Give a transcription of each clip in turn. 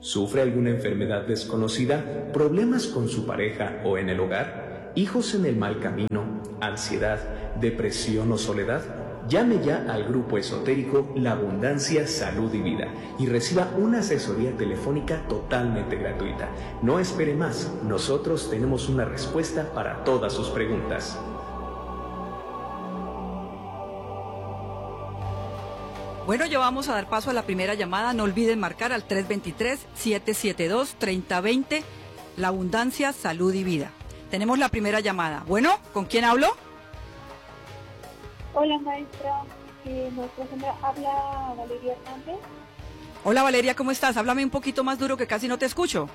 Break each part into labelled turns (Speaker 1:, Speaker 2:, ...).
Speaker 1: ¿Sufre alguna enfermedad desconocida, problemas con su pareja o en el hogar, hijos en el mal camino, ansiedad, depresión o soledad? Llame ya al grupo esotérico La Abundancia, Salud y Vida y reciba una asesoría telefónica totalmente gratuita. No espere más, nosotros tenemos una respuesta para todas sus preguntas.
Speaker 2: Bueno, ya vamos a dar paso a la primera llamada. No olviden marcar al 323-772-3020, La Abundancia, Salud y Vida. Tenemos la primera llamada. Bueno, ¿con quién hablo?
Speaker 3: Hola, maestra. Nuestra señora habla Valeria Hernández.
Speaker 2: Hola, Valeria, ¿cómo estás? Háblame un poquito más duro que casi no te escucho.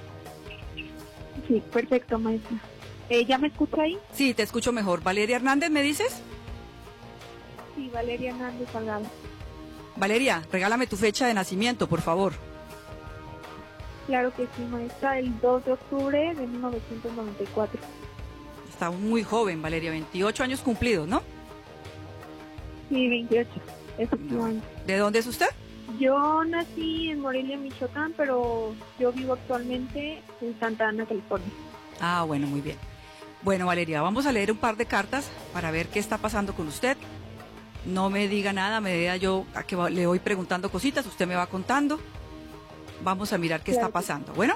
Speaker 3: Sí, perfecto, maestra. ¿Ya me escucha ahí?
Speaker 2: Sí, te escucho mejor. ¿Valeria Hernández me dices?
Speaker 3: Sí, Valeria Hernández Salgado.
Speaker 2: Valeria, regálame tu fecha de nacimiento, por favor.
Speaker 3: Claro que sí, maestra. El 2 de octubre de 1994.
Speaker 2: Está muy joven, Valeria, 28 años cumplidos, ¿no?
Speaker 3: Sí, 28, efectivamente.
Speaker 2: ¿De dónde es usted?
Speaker 3: Yo nací en Morelia, Michoacán, pero yo vivo actualmente en Santa Ana, California.
Speaker 2: Ah, bueno, muy bien. Bueno, Valeria, vamos a leer un par de cartas para ver qué está pasando con usted. No me diga nada, me vea yo a que le voy preguntando cositas, usted me va contando. Vamos a mirar qué está pasando. ¿Bueno?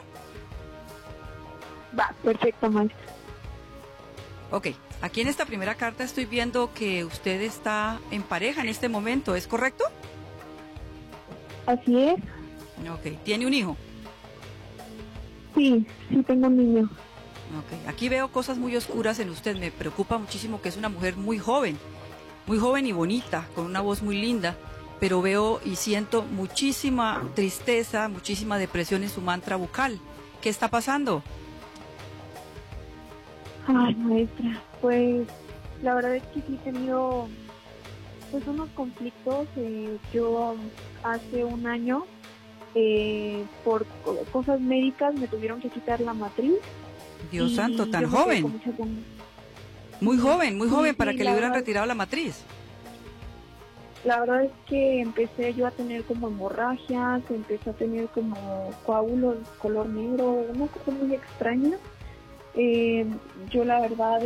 Speaker 3: Va, perfecto, maestra.
Speaker 2: Ok, aquí en esta primera carta estoy viendo que usted está en pareja en este momento, ¿es correcto?
Speaker 3: Así es.
Speaker 2: Ok, ¿tiene un hijo?
Speaker 3: Sí, tengo un niño.
Speaker 2: Ok, aquí veo cosas muy oscuras en usted, me preocupa muchísimo que es una mujer muy joven y bonita, con una voz muy linda, pero veo y siento muchísima tristeza, muchísima depresión en su mantra bucal. ¿Qué está pasando?
Speaker 3: Ay, maestra, pues la verdad es que sí he tenido pues unos conflictos. Yo hace un año por cosas médicas me tuvieron que quitar la matriz.
Speaker 2: Dios santo, tan joven. Muy joven para que le hubieran retirado la matriz.
Speaker 3: La verdad es que empecé yo a tener como hemorragias, empecé a tener como coágulos color negro, una cosa muy extraña. Yo la verdad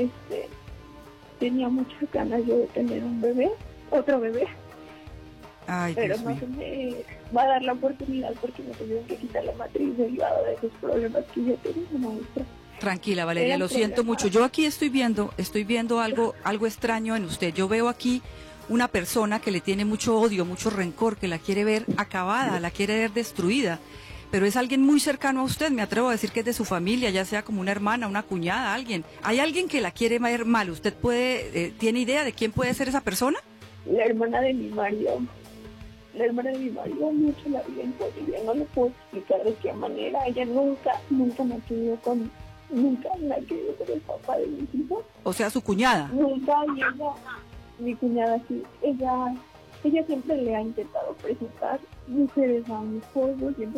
Speaker 3: tenía muchas ganas yo de tener un bebé, otro bebé.
Speaker 2: Ay,
Speaker 3: pero
Speaker 2: Dios
Speaker 3: no
Speaker 2: mío.
Speaker 3: se me va a dar la oportunidad porque me tuvieron que quitar la matriz derivada de esos problemas que yo tenía, maestra.
Speaker 2: Tranquila, Valeria, lo siento mucho. Yo aquí estoy viendo algo extraño en usted. Yo veo aquí una persona que le tiene mucho odio, mucho rencor, que la quiere ver acabada, la quiere ver destruida. Pero es alguien muy cercano a usted, me atrevo a decir que es de su familia, ya sea como una hermana, una cuñada, alguien. ¿Hay alguien que la quiere ver mal? ¿Usted tiene idea de quién puede ser esa persona?
Speaker 3: La hermana de mi marido. La hermana de mi marido mucho la vida imposible, no le puedo explicar de qué manera. Ella nunca me ha querido nunca me ha querido con el papá de mis hijos.
Speaker 2: O sea, su cuñada.
Speaker 3: Nunca, y mi cuñada sí, ella siempre le ha intentado presentar mujeres a mi esposo, siempre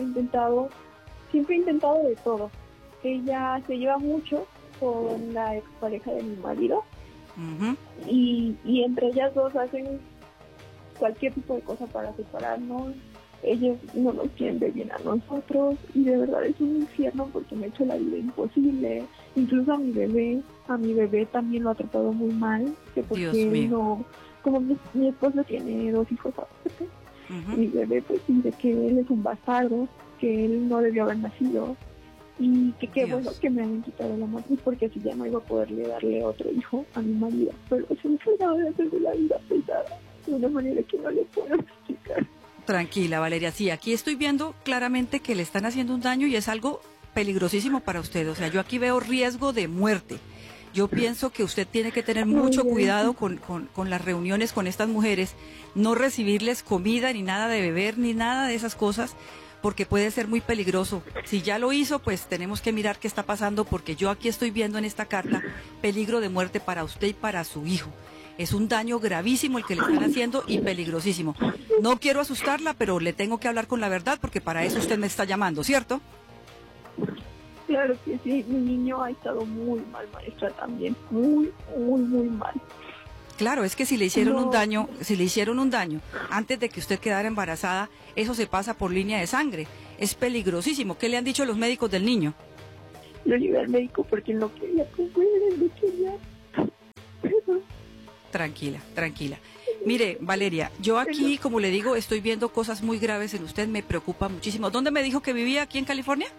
Speaker 3: ha intentado de todo. Ella se lleva mucho con la expareja de mi marido.
Speaker 2: Uh-huh.
Speaker 3: y entre ellas dos hacen cualquier tipo de cosa para separarnos. Ellos no nos quieren ver bien a nosotros y de verdad es un infierno porque me ha hecho la vida imposible. Incluso a mi bebé también lo ha tratado muy mal, que porque no, como mi esposo tiene 2 hijos aparte, mi bebé pues dice que él es un bastardo, que él no debió haber nacido y que qué bueno que me hayan quitado la matriz porque así ya no iba a poderle darle otro hijo a mi marido, pero se me trataba de hacerme la vida pesada de una manera que no le puedo explicar.
Speaker 2: Tranquila, Valeria, sí, aquí estoy viendo claramente que le están haciendo un daño y es algo peligrosísimo para usted. O sea, yo aquí veo riesgo de muerte. Yo pienso que usted tiene que tener mucho cuidado con las reuniones con estas mujeres, no recibirles comida, ni nada de beber, ni nada de esas cosas, porque puede ser muy peligroso. Si ya lo hizo, pues tenemos que mirar qué está pasando, porque yo aquí estoy viendo en esta carta peligro de muerte para usted y para su hijo. Es un daño gravísimo el que le están haciendo y peligrosísimo. No quiero asustarla, pero le tengo que hablar con la verdad porque para eso usted me está llamando, ¿cierto?
Speaker 3: Claro que sí, mi niño ha estado muy mal, maestra, también. Muy, muy, muy mal.
Speaker 2: Claro, es que si le hicieron un daño, antes de que usted quedara embarazada, eso se pasa por línea de sangre. Es peligrosísimo. ¿Qué le han dicho los médicos del niño?
Speaker 3: Lo llevé al médico porque no quería comer, no quería.
Speaker 2: Tranquila, tranquila. Mire, Valeria, yo aquí, como le digo, estoy viendo cosas muy graves en usted, me preocupa muchísimo. ¿Dónde me dijo que vivía? ¿Aquí en California?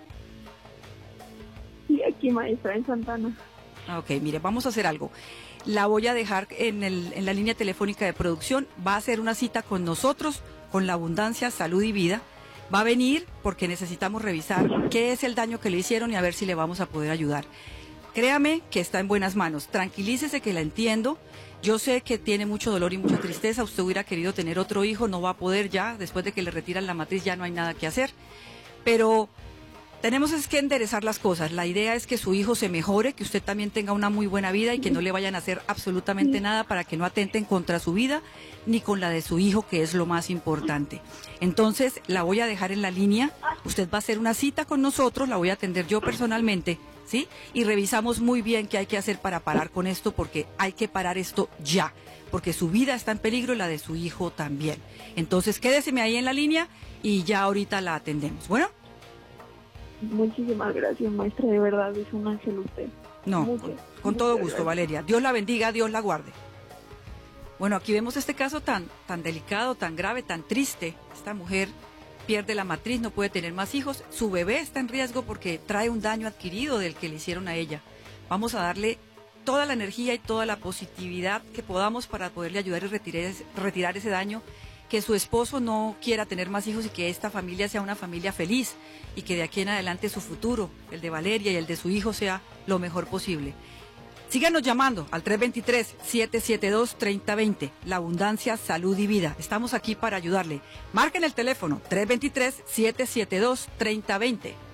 Speaker 3: Sí, aquí, maestra, en Santana.
Speaker 2: Ok, mire, vamos a hacer algo. La voy a dejar en la línea telefónica de producción. Va a hacer una cita con nosotros, con la Abundancia, Salud y Vida. Va a venir porque necesitamos revisar qué es el daño que le hicieron y a ver si le vamos a poder ayudar. Créame que está en buenas manos. Tranquilícese, que la entiendo. Yo sé que tiene mucho dolor y mucha tristeza. Usted hubiera querido tener otro hijo, no va a poder ya. Después de que le retiran la matriz ya no hay nada que hacer. Pero tenemos es que enderezar las cosas. La idea es que su hijo se mejore, que usted también tenga una muy buena vida y que no le vayan a hacer absolutamente nada para que no atenten contra su vida ni con la de su hijo, que es lo más importante. Entonces, la voy a dejar en la línea. Usted va a hacer una cita con nosotros, la voy a atender yo personalmente, ¿sí? Y revisamos muy bien qué hay que hacer para parar con esto, porque hay que parar esto ya, porque su vida está en peligro y la de su hijo también. Entonces, quédeseme ahí en la línea y ya ahorita la atendemos. Bueno.
Speaker 3: Muchísimas gracias, maestra, de verdad, es un ángel usted.
Speaker 2: No, con todo gusto,
Speaker 3: gracias.
Speaker 2: Valeria. Dios la bendiga, Dios la guarde. Bueno, aquí vemos este caso tan delicado, tan grave, tan triste. Esta mujer pierde la matriz, no puede tener más hijos. Su bebé está en riesgo porque trae un daño adquirido del que le hicieron a ella. Vamos a darle toda la energía y toda la positividad que podamos para poderle ayudar y retirar ese daño. Que su esposo no quiera tener más hijos y que esta familia sea una familia feliz y que de aquí en adelante su futuro, el de Valeria y el de su hijo, sea lo mejor posible. Síganos llamando al 323-772-3020, La Abundancia, Salud y Vida. Estamos aquí para ayudarle. Marquen el teléfono 323-772-3020.